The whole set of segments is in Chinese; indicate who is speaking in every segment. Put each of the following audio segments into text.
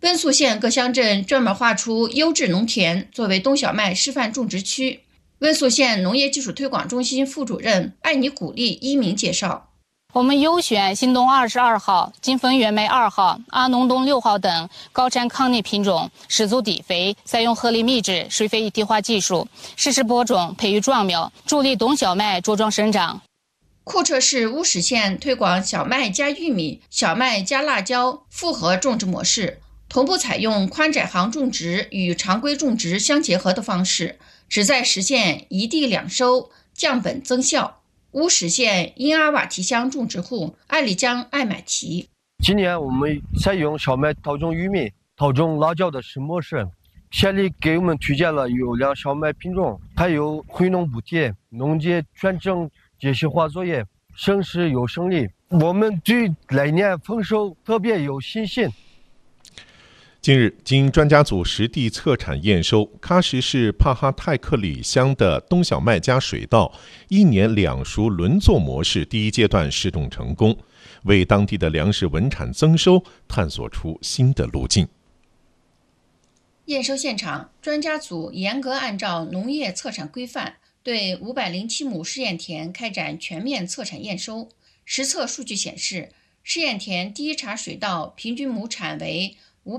Speaker 1: 温宿县各乡镇专门划出优质农田作为冬小麦示范种植区。温宿县农业技术推广中心副主任艾尼古丽一鸣介绍，
Speaker 2: 我们优选新东22号、金丰原梅2号、阿农东6号等高产抗逆品种，十足底肥，采用合理密制水肥一体化技术，实时播种、培育壮苗，助力冬小麦茁壮生长。
Speaker 1: 库车市乌石县推广小麦加玉米、小麦加辣椒复合种植模式，同步采用宽窄行种植与常规种植相结合的方式，旨在实现一地两收，降本增效。乌石县因阿瓦提乡种植户艾丽江艾买提，
Speaker 3: 今年我们采用小麦套种玉米、套种辣椒的新模式，县里给我们推荐了优良小麦品种，还有回农补贴、农业全程节细化作业，省时又省力。我们对来年丰收特别有信心。
Speaker 4: 近日，经专家组实地测产验收，喀什市帕哈泰克里乡的冬小麦加水稻1年2熟轮作模式第一阶段试种成功，为当地的粮食稳产增收探索出新的路径。
Speaker 1: 验收现场，专家组严格按照农业测产规范，对507亩试验田开展全面测产验收。实测数据显示，试验田第一茬水稻平均亩产为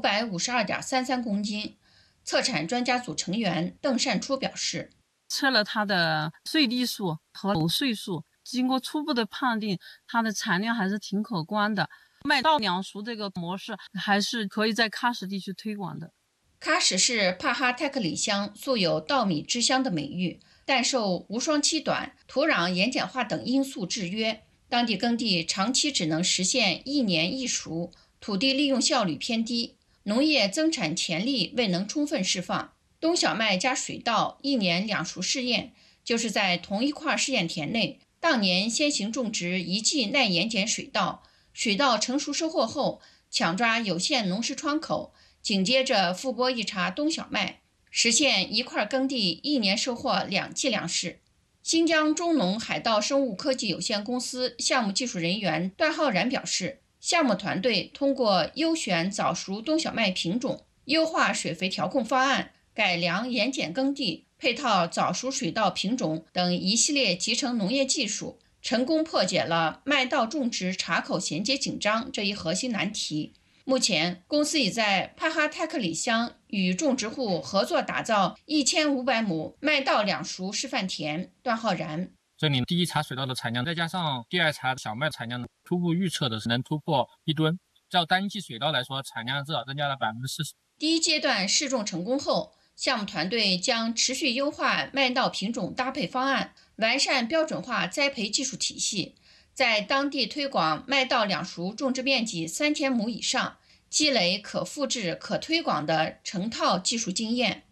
Speaker 1: 552.33公斤。测产专家组成员邓善初表示，
Speaker 5: 测了它的穗粒数和藕穗数，经过初步的判定，它的产量还是挺可观的。麦稻两熟这个模式还是可以在喀什地区推广的。
Speaker 1: 喀什市帕哈泰克里乡素有稻米之乡的美誉，但受无霜期短、土壤盐碱化等因素制约，当地耕地长期只能实现1年1熟，土地利用效率偏低，农业增产潜力未能充分释放。冬小麦加水稻1年2熟试验，就是在同一块试验田内，当年先行种植一季耐盐碱水稻，水稻成熟收获后，抢抓有限农时窗口，紧接着复播一茬冬小麦，实现一块耕地1年收获2季粮食。新疆中农海稻生物科技有限公司项目技术人员段浩然表示，项目团队通过优选早熟冬小麦品种、优化水肥调控方案、改良盐碱耕地、配套早熟水稻品种等一系列集成农业技术，成功破解了麦稻种植茬口衔接紧张这一核心难题。目前，公司已在帕哈泰克里乡与种植户合作打造1500亩麦稻两熟示范田。段浩然，
Speaker 6: 这里第一茬水稻的产量，再加上第二茬小麦产量，初步预测的是能突破1吨。照单季水稻来说，产量至少增加了40%。
Speaker 1: 第一阶段试种成功后，项目团队将持续优化麦稻品种搭配方案，完善标准化栽培技术体系，在当地推广麦稻两熟种植面积3000亩以上，积累可复制、可推广的成套技术经验。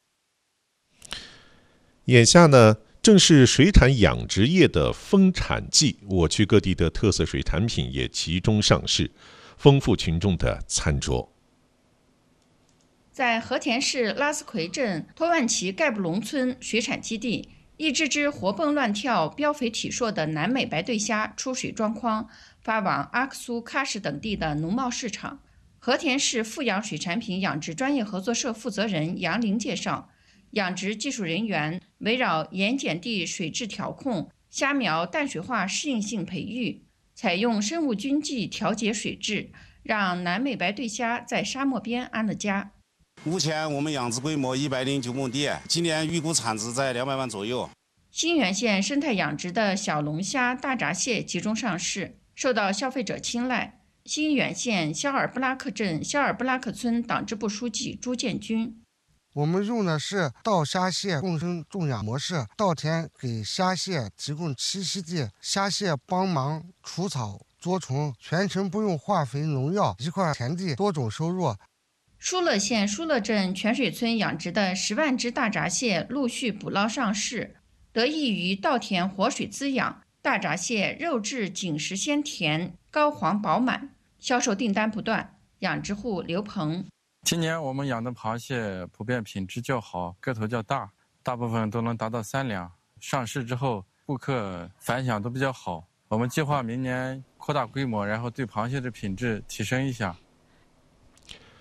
Speaker 4: 眼下呢，正是水产养殖业的丰产季，我区各地的特色水产品也集中上市，丰富群众的餐桌。
Speaker 1: 在和田市拉斯奎镇托万奇盖布隆村水产基地，一只只活蹦乱跳、膘肥体硕的南美白对虾出水装筐，发往阿克苏、喀什等地的农贸市场。和田市富养水产品养殖专业合作社负责人杨玲介绍，养殖技术人员围绕盐碱地水质调控、虾苗淡水化适应性培育，采用生物菌剂调节水质，让南美白对虾在沙漠边安了家。
Speaker 7: 目前我们养殖规模109亩地，今年预估产值在200万左右。
Speaker 1: 新源县生态养殖的小龙虾、大闸蟹集中上市，受到消费者青睐。新源县肖尔布拉克镇肖尔布拉克村党支部书记朱建军，
Speaker 8: 我们用的是稻虾蟹共生种养模式，稻田给虾蟹提供栖息地，虾蟹帮忙除草捉虫，全程不用化肥农药，一块田地多种收入。
Speaker 1: 疏勒县疏勒镇泉水村养殖的10万只大闸蟹陆续捕捞上市，得益于稻田活水滋养，大闸蟹肉质紧实鲜甜，膏黄饱满，销售订单不断。养殖户刘鹏，
Speaker 9: 今年我们养的螃蟹普遍品质较好，个头较大，大部分都能达到3两。上市之后，顾客反响都比较好。我们计划明年扩大规模，然后对螃蟹的品质提升一下。